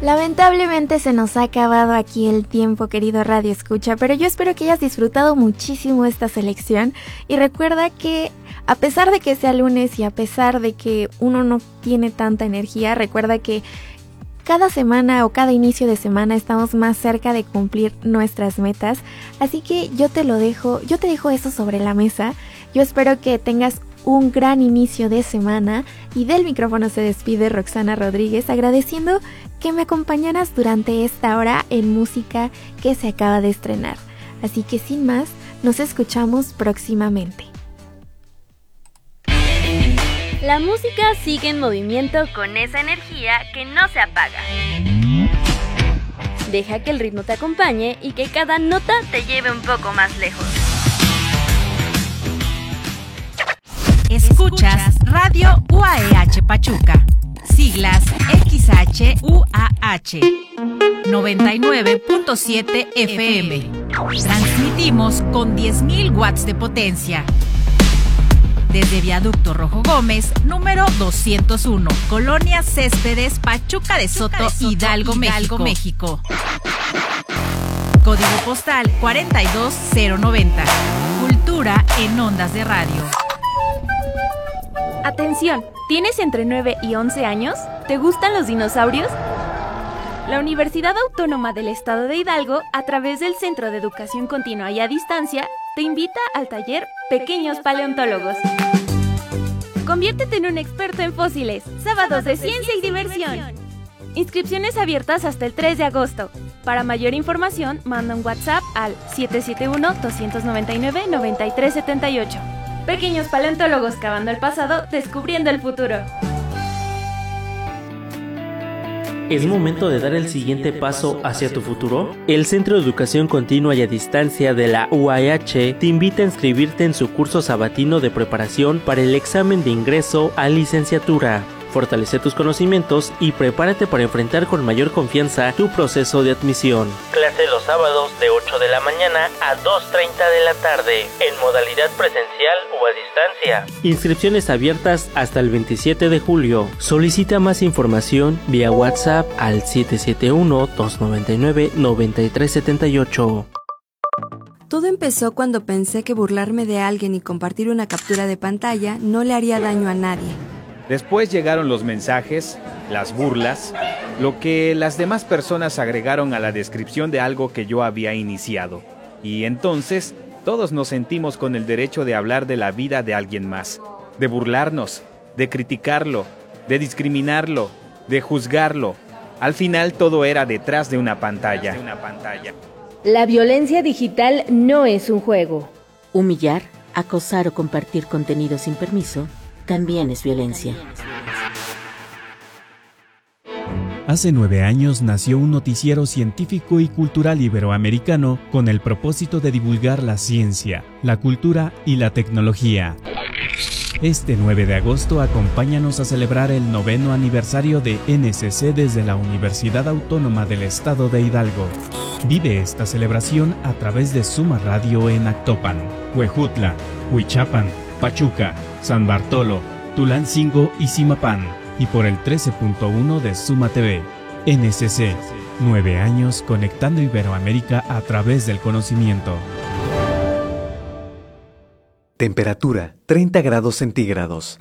Lamentablemente se nos ha acabado aquí el tiempo, querido Radio Escucha, pero yo espero que hayas disfrutado muchísimo esta selección y recuerda que a pesar de que sea lunes y a pesar de que uno no tiene tanta energía, recuerda que cada semana o cada inicio de semana estamos más cerca de cumplir nuestras metas, así que yo te dejo eso sobre la mesa. Yo espero que tengas un gran inicio de semana y del micrófono se despide Roxana Rodríguez agradeciendo que me acompañaras durante esta hora en música que se acaba de estrenar. Así que sin más, nos escuchamos próximamente. La música sigue en movimiento con esa energía que no se apaga. Deja que el ritmo te acompañe y que cada nota te lleve un poco más lejos. Escuchas Radio UAEH Pachuca, siglas XHUAH, 99.7 FM. Transmitimos con 10.000 watts de potencia. Desde Viaducto Rojo Gómez, número 201, Colonia Céspedes, Pachuca de Soto, Hidalgo, México. Código postal 42090. Cultura en ondas de radio. Atención, ¿tienes entre 9 y 11 años? ¿Te gustan los dinosaurios? La Universidad Autónoma del Estado de Hidalgo, a través del Centro de Educación Continua y a Distancia, te invita al taller Pequeños Paleontólogos. Conviértete en un experto en fósiles, sábados de ciencia y diversión. Inscripciones abiertas hasta el 3 de agosto. Para mayor información, manda un WhatsApp al 771-299-9378. Pequeños Paleontólogos cavando el pasado, descubriendo el futuro. ¿Es momento de dar el siguiente paso hacia tu futuro? El Centro de Educación Continua y a Distancia de la UAEH te invita a inscribirte en su curso sabatino de preparación para el examen de ingreso a licenciatura. Fortalece tus conocimientos y prepárate para enfrentar con mayor confianza tu proceso de admisión. Clase los sábados de 8 de la mañana a 2:30 de la tarde, en modalidad presencial o a distancia. Inscripciones abiertas hasta el 27 de julio. Solicita más información vía WhatsApp al 771-299-9378. Todo empezó cuando pensé que burlarme de alguien y compartir una captura de pantalla no le haría daño a nadie. Después llegaron los mensajes, las burlas, lo que las demás personas agregaron a la descripción de algo que yo había iniciado. Y entonces, todos nos sentimos con el derecho de hablar de la vida de alguien más, de burlarnos, de criticarlo, de discriminarlo, de juzgarlo. Al final todo era detrás de una pantalla. La violencia digital no es un juego. Humillar, acosar o compartir contenido sin permiso también es violencia. Hace 9 años nació un noticiero científico y cultural iberoamericano con el propósito de divulgar la ciencia, la cultura y la tecnología. Este 9 de agosto acompáñanos a celebrar el 9º aniversario de NSC desde la Universidad Autónoma del Estado de Hidalgo. Vive esta celebración a través de Suma Radio en Actopan, Huejutla, Huichapan, Pachuca, San Bartolo, Tulancingo y Zimapán, y por el 13.1 de Suma TV. NSC, 9 años conectando Iberoamérica a través del conocimiento. Temperatura, 30 grados centígrados.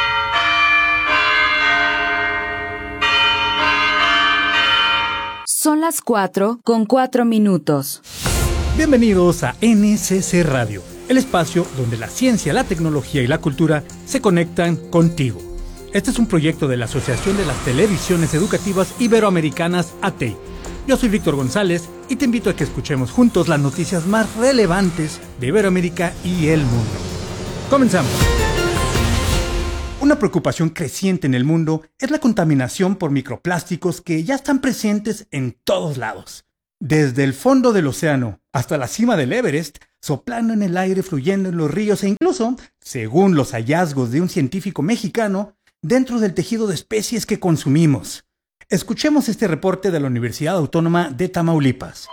Son las 4:04. Bienvenidos a NSC Radio, el espacio donde la ciencia, la tecnología y la cultura se conectan contigo. Este es un proyecto de la Asociación de las Televisiones Educativas Iberoamericanas, ATEI. Yo soy Víctor González y te invito a que escuchemos juntos las noticias más relevantes de Iberoamérica y el mundo. Comenzamos. Una preocupación creciente en el mundo es la contaminación por microplásticos que ya están presentes en todos lados. Desde el fondo del océano hasta la cima del Everest, soplando en el aire, fluyendo en los ríos e incluso, según los hallazgos de un científico mexicano, dentro del tejido de especies que consumimos. Escuchemos este reporte de la Universidad Autónoma de Tamaulipas.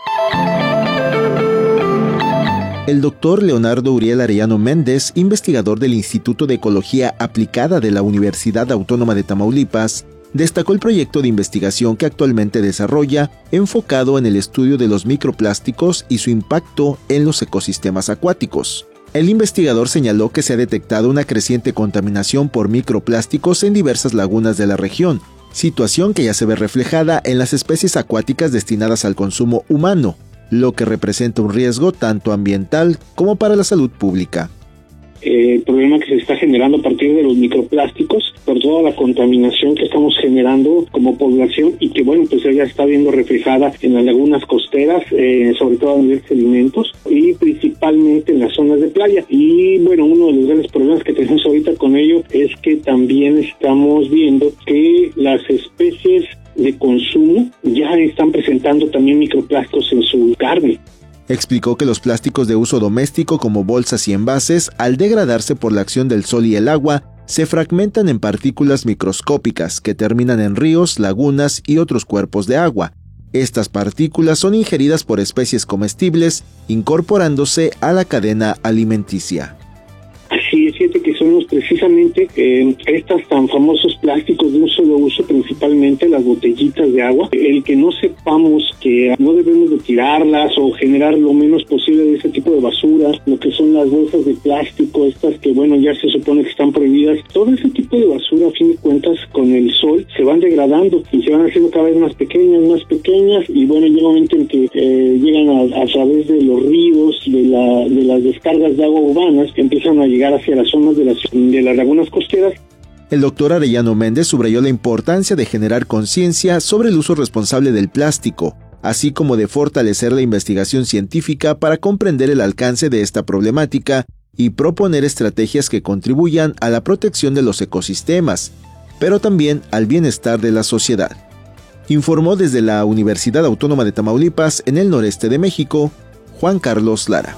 El doctor Leonardo Uriel Arellano Méndez, investigador del Instituto de Ecología Aplicada de la Universidad Autónoma de Tamaulipas, destacó el proyecto de investigación que actualmente desarrolla, enfocado en el estudio de los microplásticos y su impacto en los ecosistemas acuáticos. El investigador señaló que se ha detectado una creciente contaminación por microplásticos en diversas lagunas de la región, situación que ya se ve reflejada en las especies acuáticas destinadas al consumo humano, lo que representa un riesgo tanto ambiental como para la salud pública. El problema que se está generando a partir de los microplásticos, por toda la contaminación que estamos generando como población y que bueno, pues ya está viendo reflejada en las lagunas costeras, sobre todo a nivel de sedimentos y principalmente en las zonas de playa. Y bueno, uno de los grandes problemas que tenemos ahorita con ello es que también estamos viendo que las especies de consumo ya están presentando también microplásticos en su carne. Explicó que los plásticos de uso doméstico como bolsas y envases, al degradarse por la acción del sol y el agua, se fragmentan en partículas microscópicas que terminan en ríos, lagunas y otros cuerpos de agua. Estas partículas son ingeridas por especies comestibles, incorporándose a la cadena alimenticia. Así es, fíjate que son precisamente estos tan famosos plásticos de un solo uso, principalmente las botellitas de agua. El que no sepamos que no debemos de tirarlas o generar lo menos posible de ese tipo de basura, lo que son las bolsas de plástico, estas que bueno, ya se supone que están prohibidas. Todo ese tipo de basura, a fin de cuentas, con el sol se van degradando y se van haciendo cada vez más pequeñas y bueno, llega un momento en que llegan a través de los ríos, de las descargas de agua urbanas, que empiezan a llegar hacia las zonas de las lagunas costeras. El doctor Arellano Méndez subrayó la importancia de generar conciencia sobre el uso responsable del plástico, así como de fortalecer la investigación científica para comprender el alcance de esta problemática y proponer estrategias que contribuyan a la protección de los ecosistemas, pero también al bienestar de la sociedad. Informó desde la Universidad Autónoma de Tamaulipas, en el noreste de México, Juan Carlos Lara.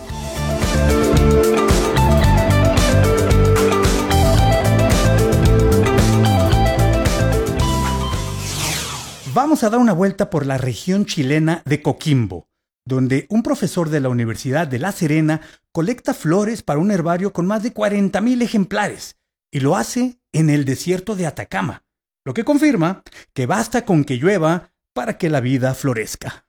Vamos a dar una vuelta por la región chilena de Coquimbo, donde un profesor de la Universidad de La Serena colecta flores para un herbario con más de 40,000 ejemplares, y lo hace en el desierto de Atacama, lo que confirma que basta con que llueva para que la vida florezca.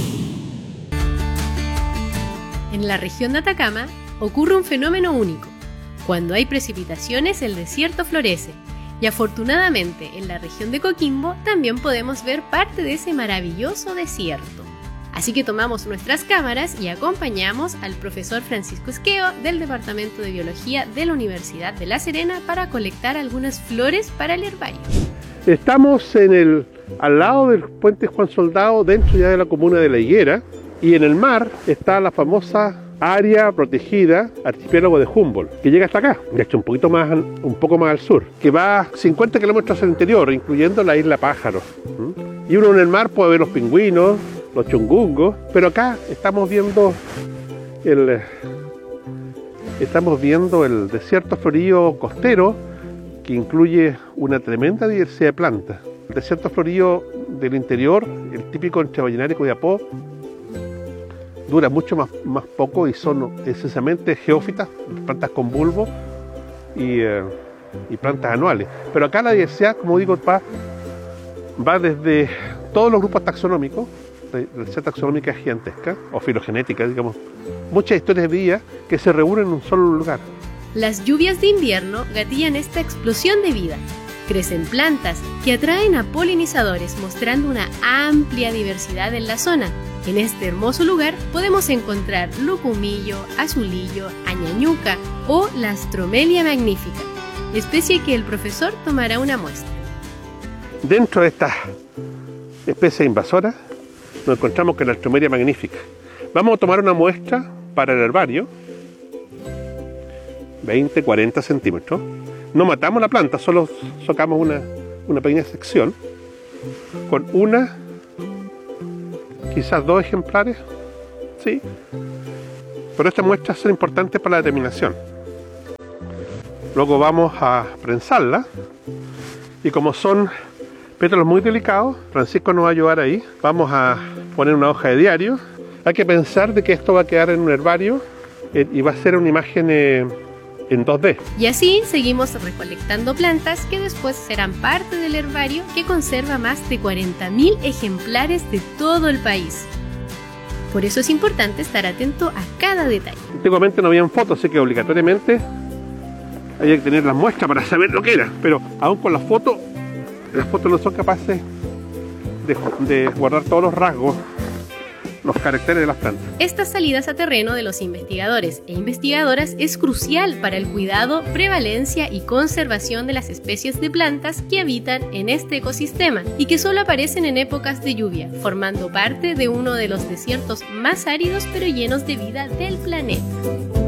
En la región de Atacama ocurre un fenómeno único. Cuando hay precipitaciones, el desierto florece. Y afortunadamente, en la región de Coquimbo también podemos ver parte de ese maravilloso desierto. Así que tomamos nuestras cámaras y acompañamos al profesor Francisco Esqueo del Departamento de Biología de la Universidad de La Serena para colectar algunas flores para el herbario. Estamos al lado del puente Juan Soldado, dentro ya de la comuna de La Higuera, y en el mar está la famosa área protegida archipiélago de Humboldt, que llega hasta acá, de hecho un poco más al sur, que va 50 kilómetros al interior, incluyendo la isla Pájaro. Y uno en el mar puede ver los pingüinos, los chungungos, pero acá estamos viendo el desierto florío costero, que incluye una tremenda diversidad de plantas. El desierto florío del interior, el típico entre Vallenar y Copiapó, dura mucho más poco y son esencialmente geófitas, plantas con bulbo y plantas anuales. Pero acá la diversidad, como digo, va desde todos los grupos taxonómicos, la diversidad taxonómica es gigantesca, o filogenética, digamos, muchas historias de vida que se reúnen en un solo lugar. Las lluvias de invierno gatillan esta explosión de vida. Crecen plantas que atraen a polinizadores, mostrando una amplia diversidad en la zona. En este hermoso lugar podemos encontrar lucumillo, azulillo, añañuca o la Astromelia magnifica, especie que el profesor tomará una muestra. Dentro de estas especies invasoras nos encontramos con la Astromelia magnifica. Vamos a tomar una muestra para el herbario, 20-40 centímetros. No matamos la planta, solo sacamos una pequeña sección con quizás 2 ejemplares, sí, pero estas muestras son importantes para la determinación. Luego vamos a prensarla y como son pétalos muy delicados, Francisco nos va a ayudar ahí. Vamos a poner una hoja de diario. Hay que pensar de que esto va a quedar en un herbario y va a ser una imagen en 2D. Y así seguimos recolectando plantas que después serán parte del herbario que conserva más de 40.000 ejemplares de todo el país. Por eso es importante estar atento a cada detalle. Antiguamente no habían fotos, así que obligatoriamente había que tener las muestras para saber lo que era. Pero aún con las fotos no son capaces de guardar todos los rasgos, los caracteres de las plantas. Estas salidas a terreno de los investigadores e investigadoras es crucial para el cuidado, prevalencia y conservación de las especies de plantas que habitan en este ecosistema y que solo aparecen en épocas de lluvia, formando parte de uno de los desiertos más áridos pero llenos de vida del planeta.